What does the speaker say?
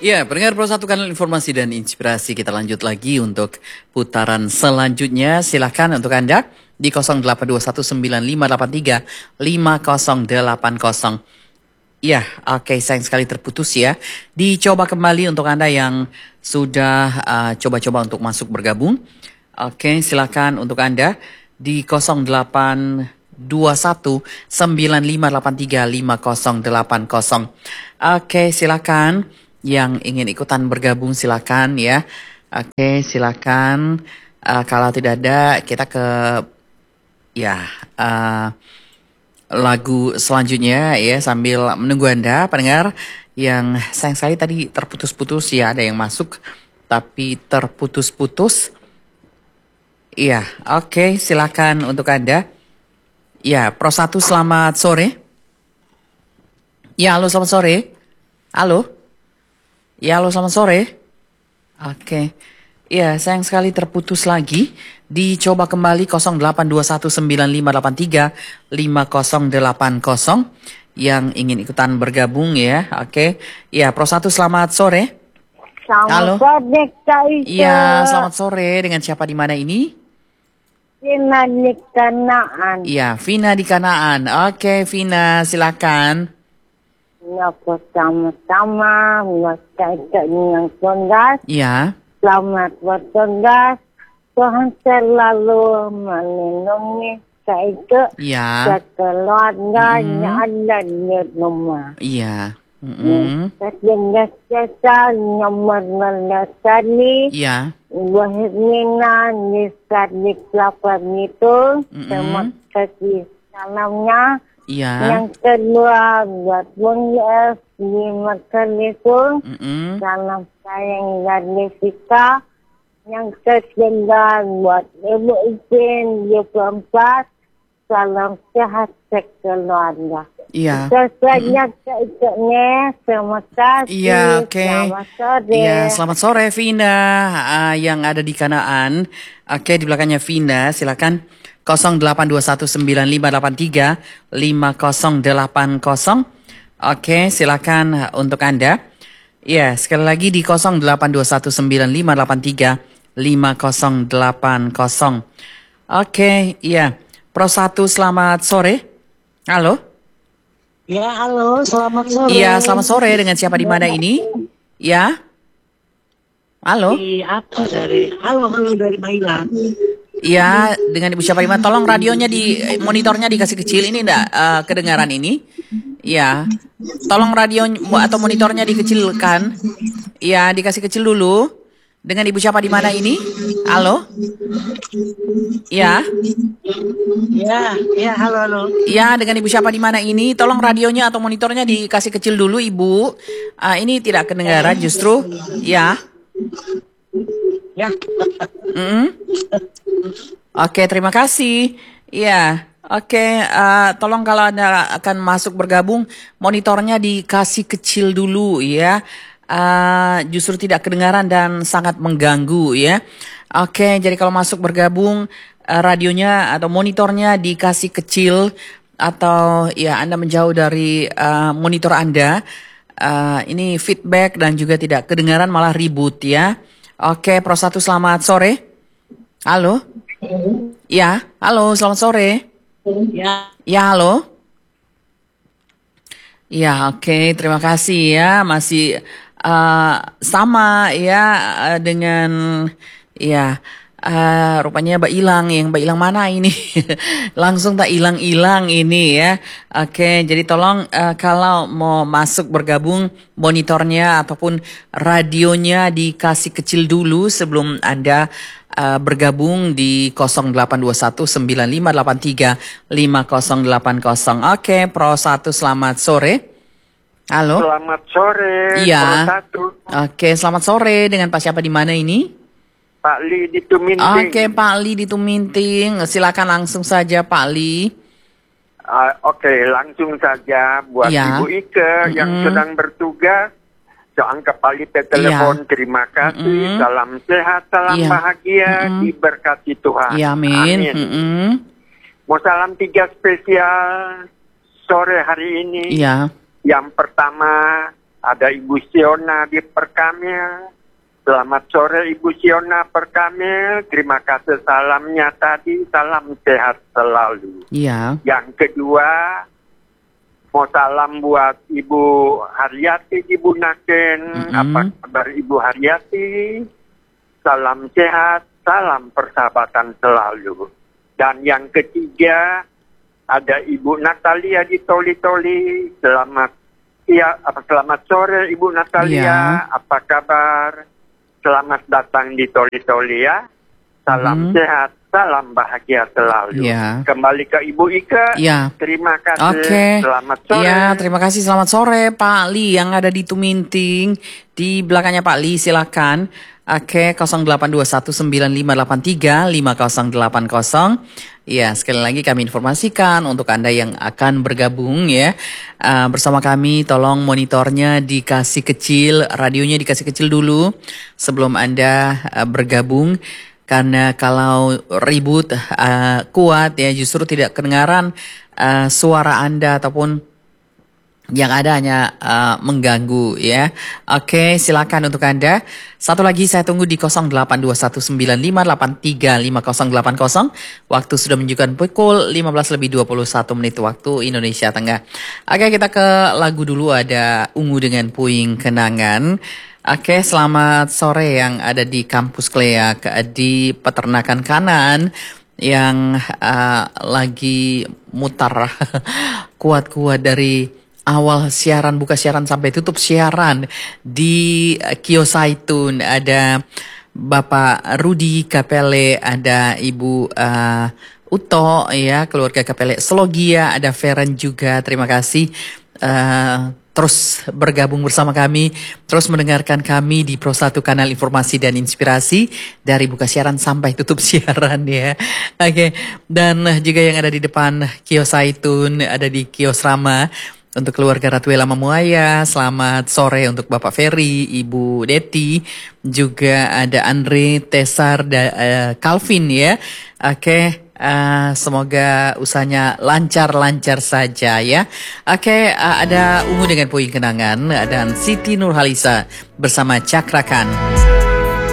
Ya, pendengar Pro Satu Kanal Informasi dan Inspirasi, kita lanjut lagi untuk putaran selanjutnya. Silahkan untuk Anda di 082195835080. Ya, oke, sayang sekali terputus ya. Dicoba kembali untuk Anda yang sudah coba-coba untuk masuk bergabung. Oke, silakan untuk Anda di 082195835080. Oke, silakan yang ingin ikutan bergabung silakan ya. Oke, silakan. Kalau tidak ada, kita ke ya lagu selanjutnya ya, sambil menunggu Anda pendengar yang sayang sekali tadi terputus-putus ya, ada yang masuk tapi terputus-putus. Iya, oke, silakan untuk Anda. Ya, Pro 1 selamat sore. Ya, halo selamat sore. Halo. Ya, halo selamat sore. Oke. Ya, sayang sekali terputus lagi. Dicoba kembali 082195835080 yang ingin ikutan bergabung ya. Oke. Ya, Pro 1 selamat sore. Selamat sore, Kak Ika. Iya, selamat sore. Dengan siapa di mana ini? Vina di Kanaan. Iya, Vina di Kanaan. Oke, Vina, silakan. Ya, pertama-tama buat Kak Ika yang cerdas. Iya. Selamat bercerdas. Tuhan selalu melindungi Kak Ika. Iya. Keluarganya ada di rumah. Iya. Ketinggalan nomor melasani. Iya. Wahidina di kelapa itu. Terima kasih salamnya. Iya. Yang kedua buat Bung Yes di Makan itu. Salam sayang dari Sika. Yang ketiga buat Ibu Ipin 24. Salam sehat sekeluarga. Iya. Sesuanya keikutnya. Terima kasih. Iya, oke. Selamat sore. Iya, selamat sore Vina yang ada di Kanaan. Oke, di belakangnya Vina, silakan 082195835080. Oke, silakan untuk Anda. Ya, sekali lagi di 082195835080. Oke, iya. Pro 1 selamat sore. Halo. Ya, halo, selamat sore. Iya, selamat sore. Dengan siapa di mana ini? Ya. Halo. Halo dari Mailang. Iya, dengan Ibu siapa di mana? Tolong radionya monitornya dikasih kecil, ini enggak kedengaran ini? Iya. Tolong radio atau monitornya dikecilkan. Iya, dikasih kecil dulu. Dengan Ibu siapa di mana ini? Halo? Ya. Ya, halo. Ya, dengan Ibu siapa di mana ini? Tolong radionya atau monitornya dikasih kecil dulu, Ibu. Ini tidak kedengaran justru. Ya. Ya. Oke, terima kasih. Iya. Oke, tolong kalau Anda akan masuk bergabung, monitornya dikasih kecil dulu ya. Justru tidak kedengaran dan sangat mengganggu ya. Oke, jadi kalau masuk bergabung, radionya atau monitornya dikasih kecil atau ya Anda menjauh dari monitor Anda. Ini feedback dan juga tidak kedengaran, malah ribut ya. Oke, Pro 1 selamat sore. Halo. Ya, halo, selamat sore. Ya, halo. Ya, oke, terima kasih ya. Masih sama ya dengan ya rupanya Mbak Ilang mana ini? Langsung tak hilang ini ya. Oke, jadi tolong kalau mau masuk bergabung, monitornya ataupun radionya dikasih kecil dulu sebelum Anda bergabung di 082195835080. Oke, Pro 1 selamat sore. Halo. Selamat sore. Iya. Pro 1. Oke, selamat sore. Dengan Pak siapa di mana ini? Pak Li di Tuminting. Oke, Pak Li di Tuminting. Silakan langsung saja Pak Li. Oke, langsung saja buat Ya. Ibu Ike yang sedang bertugas. Angkat Pak Li telepon. Terima kasih. Salam sehat, salam bahagia, diberkati Tuhan. Ya, amin. Mau salam 3 spesial sore hari ini. Iya. Yang pertama ada Ibu Siona di Perkamil. Selamat sore Ibu Siona Perkamil. Terima kasih salamnya tadi. Salam sehat selalu. Iya. Yang kedua, mau salam buat Ibu Haryati di Bunaken. Apa kabar Ibu Haryati? Salam sehat, salam persahabatan selalu. Dan yang ketiga, ada Ibu Natalia di Toli-Toli. Selamat sore Ibu Natalia. Apa kabar? Selamat datang di Toli-Toli ya. Salam sehat, salam bahagia selalu. Kembali ke Ibu Ika. Terima kasih. Selamat sore. Terima kasih. Selamat sore Pak Li yang ada di Tuminting. Di belakangnya Pak Li silakan. 082195835080. Ya, sekali lagi kami informasikan untuk Anda yang akan bergabung ya bersama kami, tolong monitornya dikasih kecil, radionya dikasih kecil dulu sebelum Anda bergabung. Karena kalau ribut kuat ya justru tidak kedengaran suara Anda ataupun yang ada hanya mengganggu ya. Oke, silakan untuk Anda. Satu lagi saya tunggu di 082195835080. Waktu sudah menunjukkan pukul 15:21 waktu Indonesia Tengah. Oke, kita ke lagu dulu, ada Ungu dengan Puing Kenangan. Oke, selamat sore yang ada di Kampus Kleak di Peternakan Kanan yang lagi mutar kuat-kuat dari awal siaran, buka siaran sampai tutup siaran di Kios Zaitun. Ada Bapak Rudi Kapele, ada Ibu Uto ya, keluarga Kapele Slogia, ada Feren juga. Terima kasih terus bergabung bersama kami, terus mendengarkan kami di Pro 1 Kanal Informasi dan Inspirasi dari buka siaran sampai tutup siaran ya. Oke, dan juga yang ada di depan Kios Zaitun, ada di Kios Rama. Untuk keluarga Ratuela Mamuaya, selamat sore untuk Bapak Ferry, Ibu Deti, juga ada Andre, Tesar, Calvin ya. Oke, semoga usahanya lancar-lancar saja ya. Oke, ada Ungu dengan Puing Kenangan dan Siti Nurhalisa bersama Cakrakan.